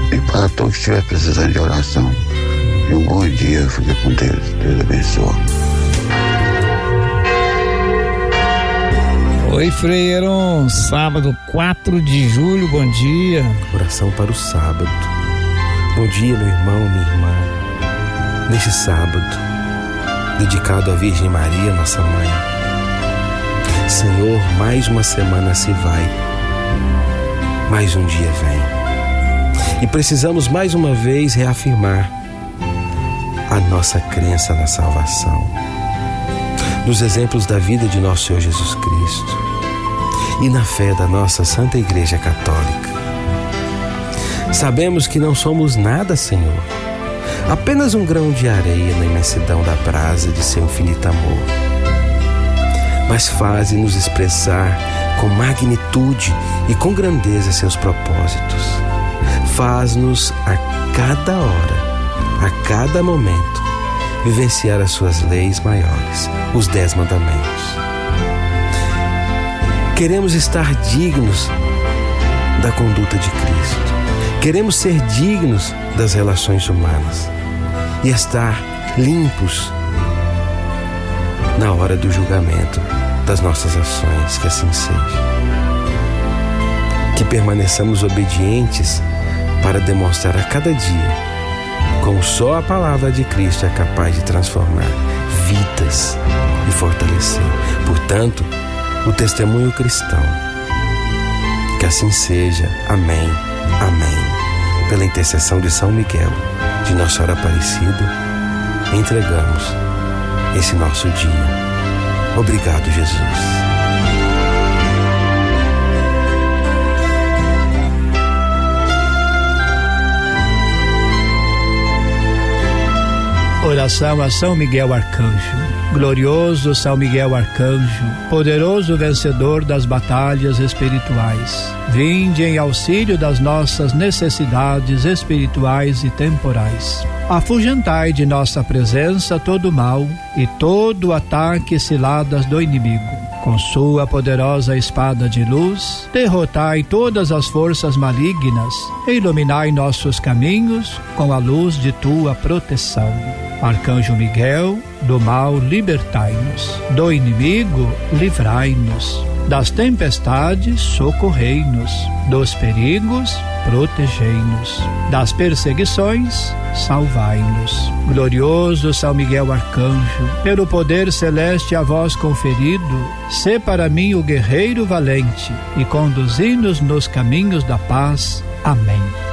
E para todos que estiverem precisando de oração. E um bom dia, fica com Deus. Deus abençoe. Oi, Freiro, sábado 4 de julho, bom dia. Oração para o sábado. Bom dia, meu irmão, minha irmã. Neste sábado, dedicado à Virgem Maria, nossa mãe. Senhor, mais uma semana se vai, mais um dia vem. E precisamos mais uma vez reafirmar a nossa crença na salvação, nos exemplos da vida de nosso Senhor Jesus Cristo e na fé da nossa Santa Igreja Católica. Sabemos que não somos nada, Senhor, apenas um grão de areia na imensidão da brasa de seu infinito amor. Mas faze-nos expressar com magnitude e com grandeza seus propósitos. Faz-nos a cada hora, a cada momento, vivenciar as suas leis maiores, os 10 mandamentos. Queremos estar dignos da conduta de Cristo. Queremos ser dignos das relações humanas e estar limpos na hora do julgamento das nossas ações, que assim seja. Que permaneçamos obedientes para demonstrar a cada dia como só a palavra de Cristo é capaz de transformar vidas e fortalecer, portanto, o testemunho cristão. Que assim seja. Amém. Amém. Pela intercessão de São Miguel, de Nossa Senhora Aparecida, entregamos esse nosso dia. Obrigado, Jesus. Oração a São Miguel Arcanjo. Glorioso São Miguel Arcanjo, poderoso vencedor das batalhas espirituais, vinde em auxílio das nossas necessidades espirituais e temporais. Afugentai de nossa presença todo mal e todo ataque e ciladas do inimigo. Com sua poderosa espada de luz, derrotai todas as forças malignas e iluminai nossos caminhos com a luz de tua proteção. Arcanjo Miguel, do mal libertai-nos, do inimigo livrai-nos, das tempestades socorrei-nos, dos perigos protegei-nos, das perseguições salvai-nos. Glorioso São Miguel Arcanjo, pelo poder celeste a vós conferido, sê para mim o guerreiro valente e conduzi-nos nos caminhos da paz. Amém.